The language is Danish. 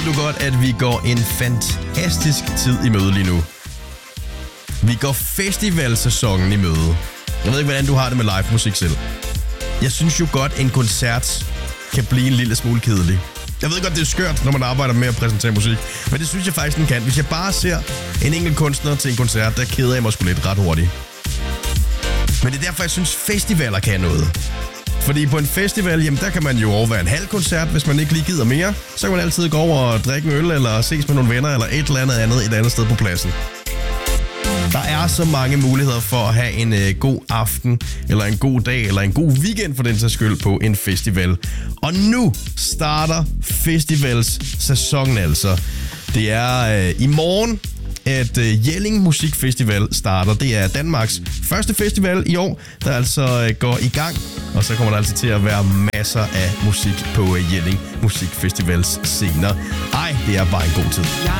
du godt, at vi går en fantastisk tid i møde lige nu. Vi går festivalsæsonen i møde. Jeg ved ikke, hvordan du har det med live musik selv. Jeg synes jo godt, en koncert kan blive en lille smule kedelig. Jeg ved godt, det er skørt, når man arbejder med at præsentere musik. Men det synes jeg faktisk, den kan. Hvis jeg bare ser en enkelt kunstner til en koncert, der keder jeg mig sgu lidt ret hurtigt. Men det er derfor, jeg synes, festivaler kan noget. Fordi på en festival, jamen der kan man jo overvære en halv koncert, hvis man ikke lige gider mere. Så kan man altid gå over og drikke en øl, eller ses med nogle venner, eller et eller andet et andet sted på pladsen. Der er så mange muligheder for at have en god aften, eller en god dag, eller en god weekend for den sags skyld på en festival. Og nu starter festivalssæsonen altså. Det er i morgen, at Jelling Musikfestival starter. Det er Danmarks første festival i år, der altså går i gang. Og så kommer der altså til at være masser af musik på Jelling Musikfestivals scener. Ej, det er bare en god tid.